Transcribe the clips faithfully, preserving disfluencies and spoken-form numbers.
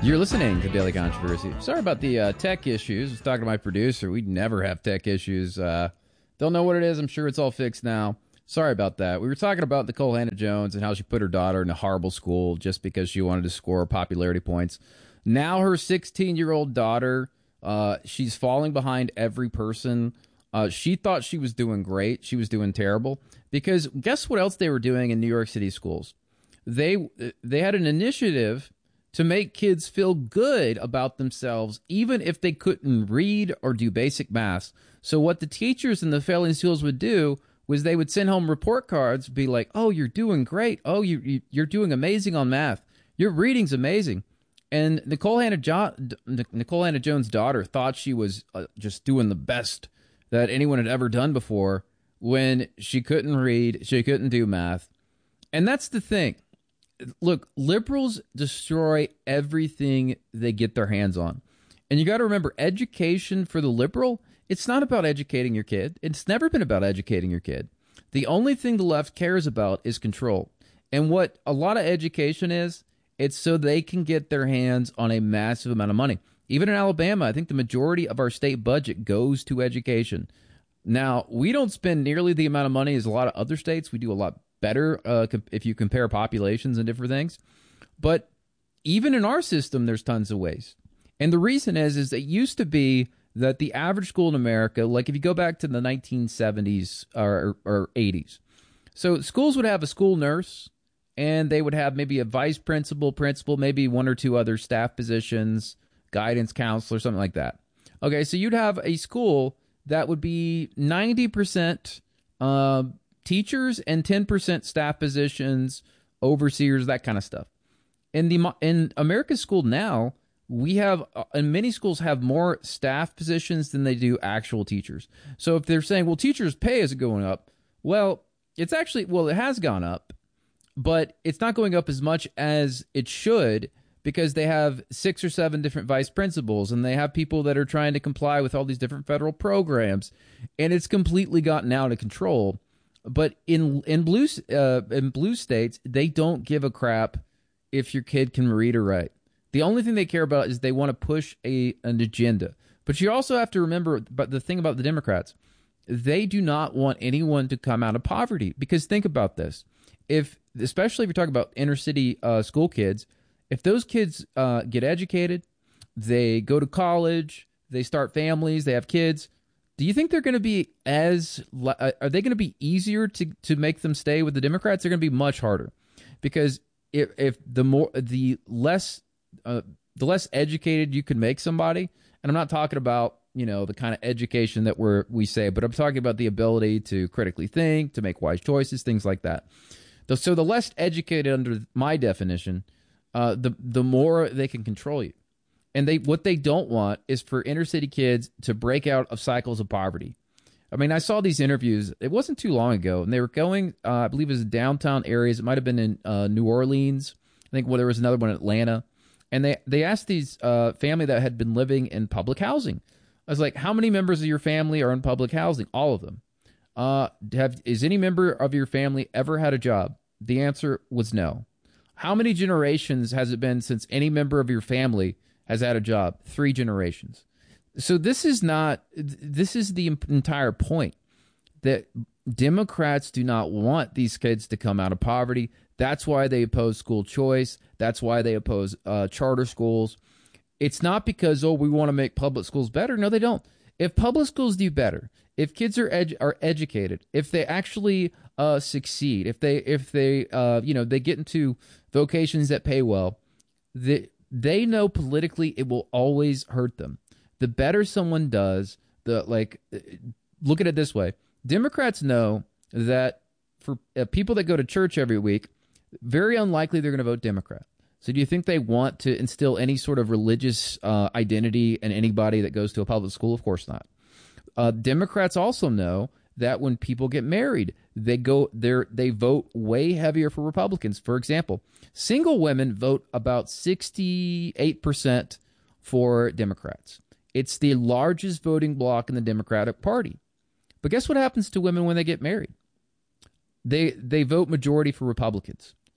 You're listening to Daily Controversy. Sorry about the uh, tech issues. I was talking to my producer. We never have tech issues. Uh, don't know what it is. I'm sure it's all fixed now. Sorry about that. We were talking about Nicole Hannah-Jones and how she put her daughter in a horrible school just because she wanted to score popularity points. Now her sixteen-year-old daughter, uh, she's falling behind every person. Uh, she thought she was doing great. She was doing terrible. Because guess what else they were doing in New York City schools? They they had an initiative to make kids feel good about themselves, even if they couldn't read or do basic math. So what the teachers in the failing schools would do was they would send home report cards, be like, oh, you're doing great. Oh, you, you, you're doing amazing on math. Your reading's amazing. And Nicole Hannah jo- Nicole Hannah-Jones' daughter thought she was uh, just doing the best that anyone had ever done before when she couldn't read, she couldn't do math. And that's the thing. Look, liberals destroy everything they get their hands on. And you got to remember, education for the liberal, it's not about educating your kid. It's never been about educating your kid. The only thing the left cares about is control. And what a lot of education is, it's so they can get their hands on a massive amount of money. Even in Alabama, I think the majority of our state budget goes to education. Now, we don't spend nearly the amount of money as a lot of other states. We do a lot better uh, if you compare populations and different things. But even in our system, there's tons of waste. And the reason is, is it used to be that the average school in America, like if you go back to the nineteen seventies or, or eighties, so schools would have a school nurse, and they would have maybe a vice principal, principal, maybe one or two other staff positions, guidance counselor, something like that. Okay, so you'd have a school that would be ninety percent uh, teachers and ten percent staff positions, overseers, that kind of stuff. In the in America's school now, we have, and many schools have more staff positions than they do actual teachers. So if they're saying, well, teachers' pay is going up, well, it's actually, well, it has gone up, but it's not going up as much as it should because they have six or seven different vice principals and they have people that are trying to comply with all these different federal programs, and it's completely gotten out of control. But in in blue uh, in blue states, they don't give a crap if your kid can read or write. The only thing they care about is they want to push a an agenda. But you also have to remember, but the thing about the Democrats, they do not want anyone to come out of poverty. Because think about this: if, especially if you're talking about inner city uh, school kids, if those kids uh, get educated, they go to college, they start families, they have kids. Do you think they're going to be as, are they going to be easier to, to make them stay with the Democrats? They're going to be much harder, because if, if the more, the less, uh, the less educated you can make somebody, and I'm not talking about, you know, the kind of education that we're, we say, but I'm talking about the ability to critically think, to make wise choices, things like that. So the less educated under my definition, uh, the, the more they can control you. And they what they don't want is for inner city kids to break out of cycles of poverty. I mean, I saw these interviews. It wasn't too long ago, and they were going, uh, I believe it was downtown areas. It might have been in uh, New Orleans. I think well, there was another one in Atlanta. And they, they asked these uh, family that had been living in public housing. I was like, how many members of your family are in public housing? All of them. Uh, have is any member of your family ever had a job? The answer was no. How many generations has it been since any member of your family has had a job? Three generations. So this is not, this is the entire point, that Democrats do not want these kids to come out of poverty. That's why they oppose school choice. That's why they oppose uh, charter schools. It's not because, oh, we want to make public schools better. No, they don't. If public schools do better, if kids are edu- are educated, if they actually uh, succeed, if they if they uh, you know they get into vocations that pay well, the they know politically it will always hurt them. The better someone does, the like, look at it this way. Democrats know that for uh, people that go to church every week, very unlikely they're going to vote Democrat. So do you think they want to instill any sort of religious uh, identity in anybody that goes to a public school? Of course not. Uh, Democrats also know that when people get married, they go there. They vote way heavier for Republicans. For example, single women vote about sixty-eight percent for Democrats. It's the largest voting bloc in the Democratic Party. But guess what happens to women when they get married? They they vote majority for Republicans.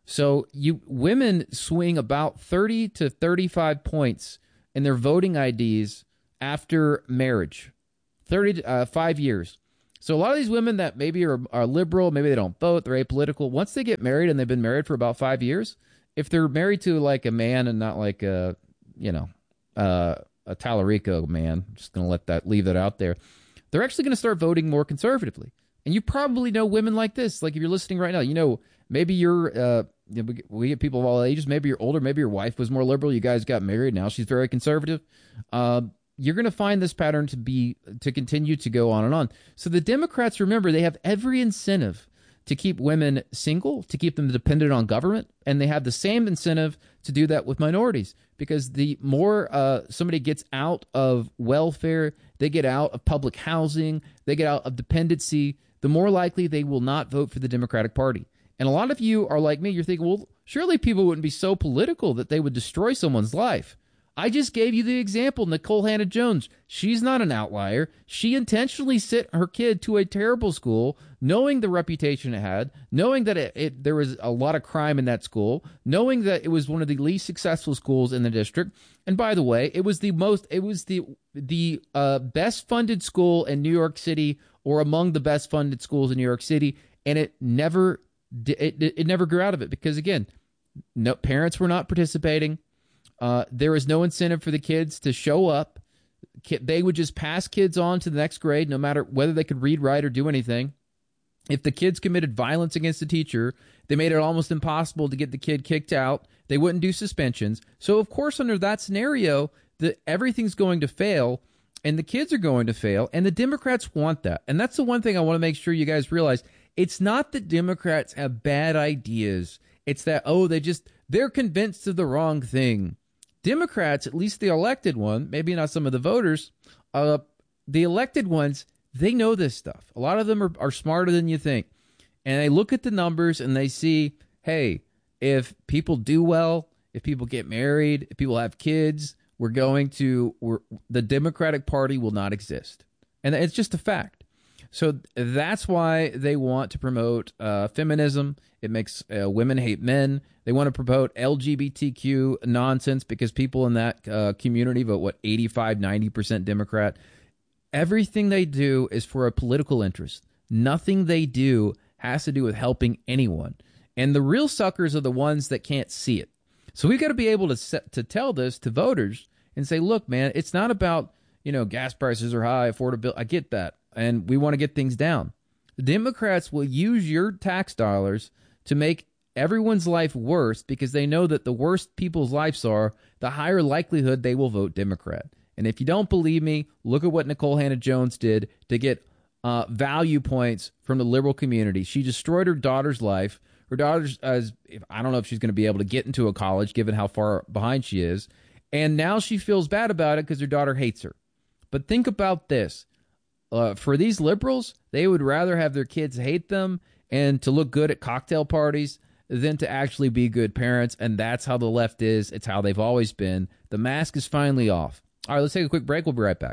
So you women swing about thirty to thirty-five points in their voting I Ds after marriage, thirty uh, five years. So a lot of these women that maybe are, are liberal, maybe they don't vote, they're apolitical. Once they get married and they've been married for about five years, if they're married to like a man and not like a, you know, uh, a Tallarico man, I'm just going to let that leave that out there, they're actually going to start voting more conservatively. And you probably know women like this. Like if you're listening right now, you know, maybe you're, uh, you know, we, get, we get people of all ages. Maybe you're older. Maybe your wife was more liberal. You guys got married. Now she's very conservative. Uh, you're going to find this pattern to be to continue to go on and on. So the Democrats, remember, they have every incentive to keep women single, to keep them dependent on government, and they have the same incentive to do that with minorities, because the more uh, somebody gets out of welfare, they get out of public housing, they get out of dependency, the more likely they will not vote for the Democratic Party. And a lot of you are like me, you're thinking, well, surely people wouldn't be so political that they would destroy someone's life. I just gave you the example, Nikole Hannah-Jones. She's not an outlier. She intentionally sent her kid to a terrible school, knowing the reputation it had, knowing that it, it, there was a lot of crime in that school, knowing that it was one of the least successful schools in the district. And by the way, it was the most, it was the the uh, best funded school in New York City, or among the best funded schools in New York City, and it never it it never grew out of it because again, no parents were not participating. Uh, there was no incentive for the kids to show up. They would just pass kids on to the next grade, no matter whether they could read, write, or do anything. If the kids committed violence against the teacher, they made it almost impossible to get the kid kicked out. They wouldn't do suspensions. So, of course, under that scenario, the, everything's going to fail, and the kids are going to fail, and the Democrats want that. And that's the one thing I want to make sure you guys realize. It's not that Democrats have bad ideas. It's that, oh, they just, they're convinced of the wrong thing. Democrats, at least the elected one, maybe not some of the voters, uh, the elected ones, they know this stuff. A lot of them are, are smarter than you think. And they look at the numbers and they see, hey, if people do well, if people get married, if people have kids, we're going to, we're, the Democratic Party will not exist. And it's just a fact. So that's why they want to promote uh, feminism. It makes uh, women hate men. They want to promote L G B T Q nonsense because people in that uh, community vote, what, eighty-five, ninety percent Democrat. Everything they do is for a political interest. Nothing they do has to do with helping anyone. And the real suckers are the ones that can't see it. So we've got to be able to set, to tell this to voters and say, look, man, it's not about, you know, gas prices are high, affordability. I get that. And we want to get things down. The Democrats will use your tax dollars to make everyone's life worse because they know that the worse people's lives are, the higher likelihood they will vote Democrat. And if you don't believe me, look at what Nikole Hannah-Jones did to get uh, value points from the liberal community. She destroyed her daughter's life. Her daughter's, uh, I don't know if she's going to be able to get into a college given how far behind she is. And now she feels bad about it because her daughter hates her. But think about this. Uh, for these liberals, they would rather have their kids hate them and to look good at cocktail parties than to actually be good parents. And that's how the left is. It's how they've always been. The mask is finally off. All right, let's take a quick break. We'll be right back.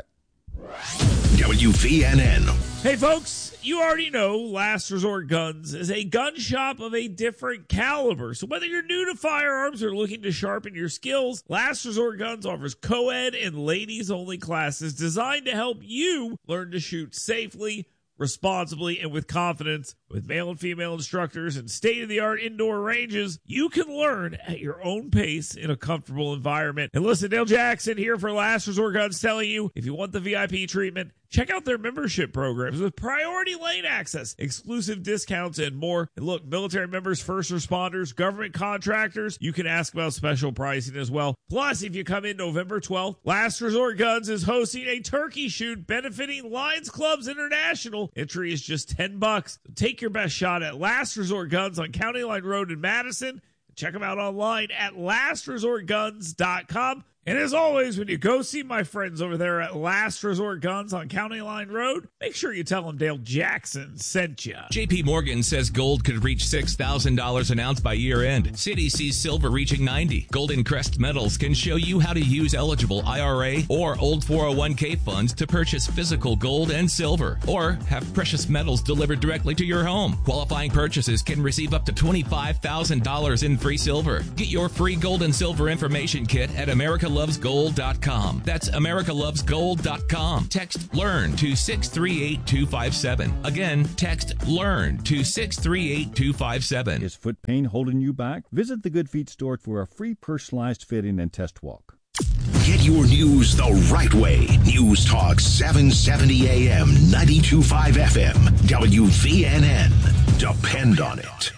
W V N N. Hey, folks, you already know Last Resort Guns is a gun shop of a different caliber. So whether you're new to firearms or looking to sharpen your skills, Last Resort Guns offers co-ed and ladies-only classes designed to help you learn to shoot safely, responsibly, and with confidence. With male and female instructors and state-of-the-art indoor ranges, you can learn at your own pace in a comfortable environment. And listen, Dale Jackson here for Last Resort Guns telling you, if you want the V I P treatment, check out their membership programs with priority lane access, exclusive discounts, and more. And look, military members, first responders, government contractors, you can ask about special pricing as well. Plus, if you come in November twelfth, Last Resort Guns is hosting a turkey shoot benefiting Lions Clubs International. Entry is just ten bucks. So take your best shot at Last Resort Guns on County Line Road in Madison. Check them out online at last resort guns dot com. And as always, when you go see my friends over there at Last Resort Guns on County Line Road, make sure you tell them Dale Jackson sent you. J P Morgan says gold could reach six thousand dollars an ounce by year end. Citi sees silver reaching ninety dollars. Golden Crest Metals can show you how to use eligible I R A or old four oh one k funds to purchase physical gold and silver, or have precious metals delivered directly to your home. Qualifying purchases can receive up to twenty-five thousand dollars in free silver. Get your free gold and silver information kit at america loves gold dot com. That's america loves gold dot com. Text LEARN to six three eight two five seven. Again, text LEARN to six three eight two five seven. Is foot pain holding you back? Visit the Good Feet store for a free personalized fitting and test walk. Get your news the right way. News Talk seven seventy A M, ninety-two point five F M, W V N N. Depend on it.